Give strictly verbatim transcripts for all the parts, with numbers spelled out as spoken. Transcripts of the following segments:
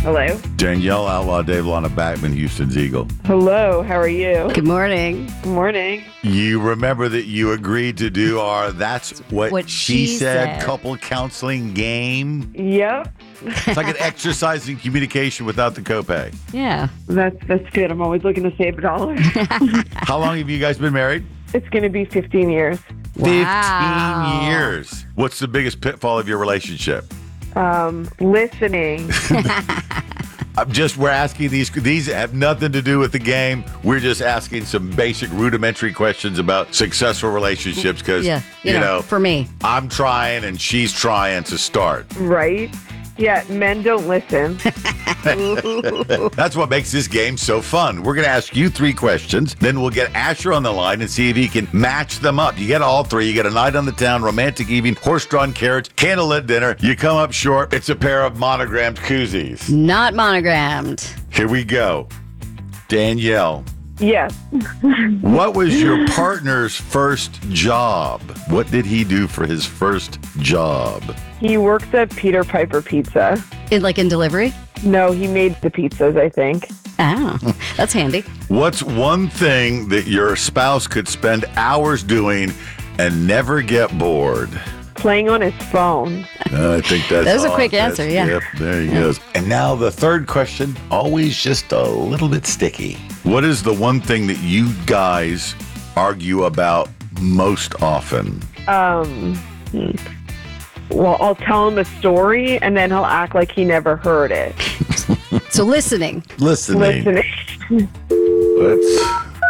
Hello. Danielle Outlaw, Dave Lana Backman, Houston's Eagle. Hello, how are you? Good morning. Good morning. You remember that you agreed to do our That's What, What she, She said, Said. couple counseling game? Yep. It's like an exercise in communication without the copay. Yeah. That's that's good. I'm always looking to save a dollar. How long have you guys been married? It's going to be fifteen years. Wow. fifteen years. What's the biggest pitfall of your relationship? Um, listening. I'm just, we're asking these, these have nothing to do with the game. We're just asking some basic rudimentary questions about successful relationships because, Yeah. you, know, for me. I'm trying and she's trying to start. Right? Yeah, men don't listen. That's what makes this game so fun. We're going to ask you three questions. Then we'll get Asher on the line and see if he can match them up. You get all three. You get a night on the town, romantic evening, horse-drawn carriage, candlelit dinner. You come up short. It's a pair of monogrammed koozies. Not monogrammed. Here we go. Danielle, Yes. what was your partner's first job? What did he do for his first job? He works at Peter Piper Pizza. In, like in delivery? No, he made the pizzas, I think. Oh, that's handy. What's one thing that your spouse could spend hours doing and never get bored? Playing on his phone. Uh, I think that's That was a all. quick That's- answer, yeah. Yep, there he goes. And now the third question, always just a little bit sticky. What is the one thing that you guys argue about most often? Um, hmm. Well, I'll tell him a story, and then he'll act like he never heard it. So listening. Listening. Listening. Let's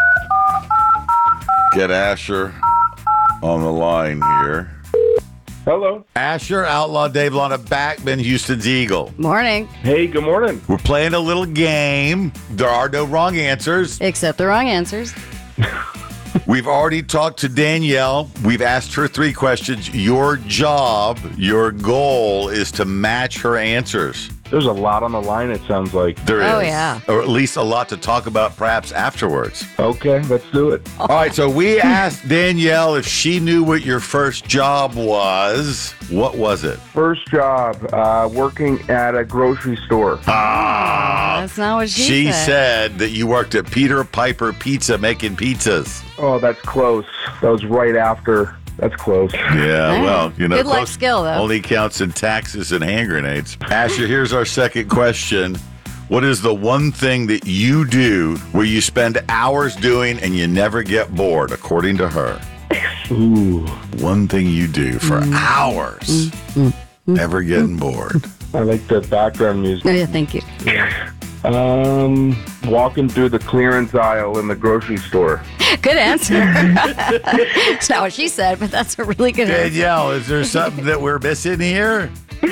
get Asher on the line here. Hello. Asher, Outlaw Dave Lana Backman, Houston's Eagle. Morning. Hey, good morning. We're playing a little game. There are no wrong answers. Except the wrong answers. We've already talked to Danielle. We've asked her three questions. Your job, your goal is to match her answers. There's a lot on the line, it sounds like. There is. Oh, yeah. Or at least a lot to talk about perhaps afterwards. Okay, let's do it. All right, so we asked Danielle if she knew what your first job was. What was it? First job, uh, working at a grocery store. Ah, That's not what she, she said. said that you worked at Peter Piper Pizza making pizzas. Oh, that's close. That was right after. That's close. Yeah, well, you know, Good life close skill, though. only counts in taxes and hand grenades. Asher, here's our second question. What is the one thing that you do where you spend hours doing and you never get bored, according to her? Ooh. One thing you do for hours, never getting bored. I like the background Oh, music. yeah, thank you. Um, walking through the clearance aisle in the grocery store. Good answer. It's not what she said, but that's a really good answer. Danielle, is there something that we're missing here?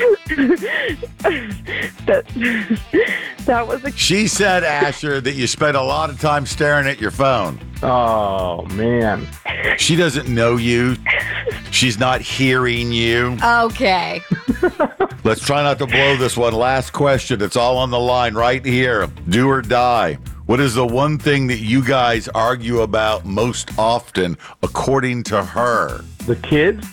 That, that was a... She said, Asher, that you spend a lot of time staring at your phone. Oh, man. She doesn't know you. She's not hearing you. Okay. Let's try not to blow this one. Last question. It's all on the line right here. Do or die. What is the one thing that you guys argue about most often, according to her? The kids?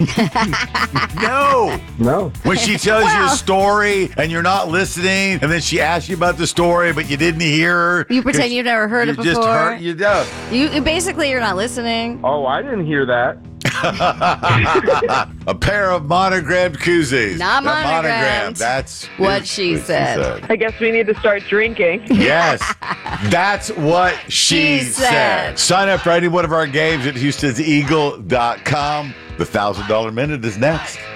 No. No. When she tells you a Well- story and you're not listening, and then she asks you about the story, but you didn't hear her. You pretend you've never heard you it just before. heard you don't. You basically you're not listening. Oh, I didn't hear that. A pair of monogrammed koozies. Not Not monogrammed. That's What she said. I guess we need to start drinking. Yes, that's what she, She said. said. Sign up for any one of our games at houstons eagle dot com. The one thousand dollar minute is next.